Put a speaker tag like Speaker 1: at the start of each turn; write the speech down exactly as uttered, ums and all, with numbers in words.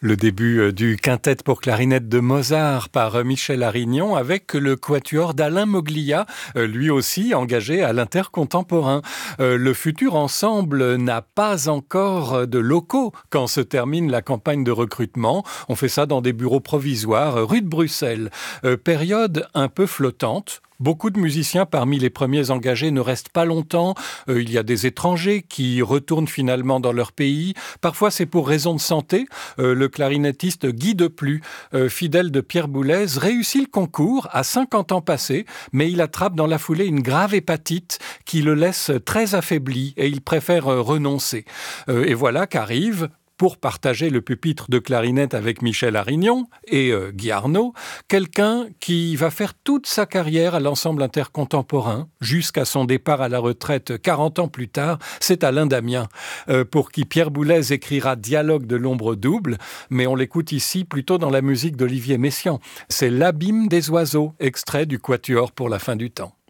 Speaker 1: Le début du quintet pour clarinette de Mozart par Michel Arignon avec le quatuor d'Alain Moglia, lui aussi engagé à l'intercontemporain. Le futur ensemble n'a pas encore de locaux quand se termine la campagne de recrutement. On fait ça dans des bureaux provisoires rue de Bruxelles. Période un peu flottante. Beaucoup de musiciens parmi les premiers engagés ne restent pas longtemps. Euh, il y a des étrangers qui retournent finalement dans leur pays. Parfois, c'est pour raison de santé. Euh, le clarinettiste Guy Deplu, euh, fidèle de Pierre Boulez, réussit le concours à cinquante ans passés, mais il attrape dans la foulée une grave hépatite qui le laisse très affaibli et il préfère euh, renoncer. Euh, et voilà qu'arrive, pour partager le pupitre de clarinette avec Michel Arignon et euh, Guy Arnaud, quelqu'un qui va faire toute sa carrière à l'ensemble intercontemporain, jusqu'à son départ à la retraite quarante ans plus tard, c'est Alain Damiens, euh, pour qui Pierre Boulez écrira Dialogue de l'ombre double, mais on l'écoute ici plutôt dans la musique d'Olivier Messiaen. C'est L'abîme des oiseaux, extrait du Quatuor pour la fin du temps.